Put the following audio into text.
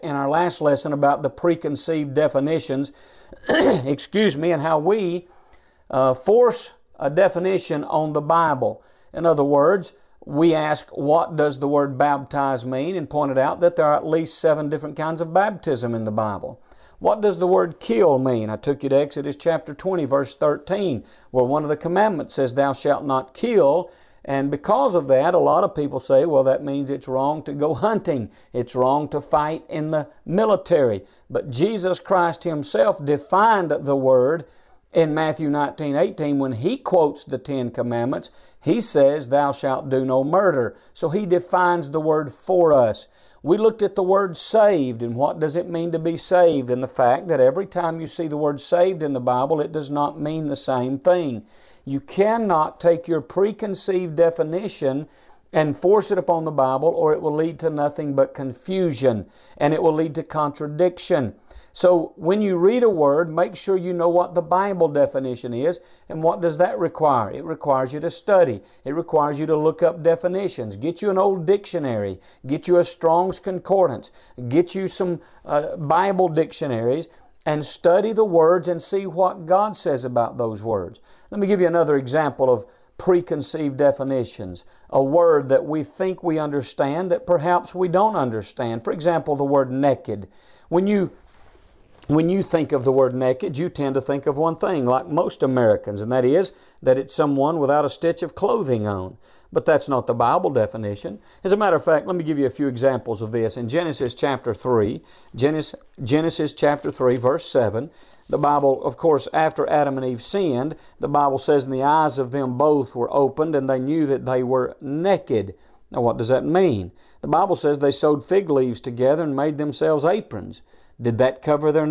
in our last lesson about the preconceived definitions, and how we force a definition on the Bible. In other words, we ask, what does the word baptize mean? And pointed out that there are at least 7 different kinds of baptism in the Bible. What does the word kill mean? I took you to Exodus chapter 20, verse 13, where one of the commandments says, thou shalt not kill. And because of that, a lot of people say, well, that means it's wrong to go hunting. It's wrong to fight in the military. But Jesus Christ Himself defined the word in Matthew 19:18 when He quotes the 10 commandments. He says, thou shalt do no murder. So He defines the word for us. We looked at the word saved and what does it mean to be saved, and the fact that every time you see the word saved in the Bible, it does not mean the same thing. You cannot take your preconceived definition and force it upon the Bible, or it will lead to nothing but confusion, and it will lead to contradiction. So when you read a word, make sure you know what the Bible definition is. And what does that require? It requires you to study. It requires you to look up definitions. Get you an old dictionary. Get you a Strong's Concordance. Get you some Bible dictionaries and study the words and see what God says about those words. Let me give you another example of preconceived definitions. A word that we think we understand that perhaps we don't understand. For example, the word naked. When you think of the word naked, you tend to think of one thing, like most Americans, and that is that it's someone without a stitch of clothing on. But that's not the Bible definition. As a matter of fact, let me give you a few examples of this. In Genesis chapter 3, Genesis chapter 3, verse 7, the Bible, of course, after Adam and Eve sinned, the Bible says, and the eyes of them both were opened, and they knew that they were naked. Now, what does that mean? The Bible says they sewed fig leaves together and made themselves aprons. Did that cover their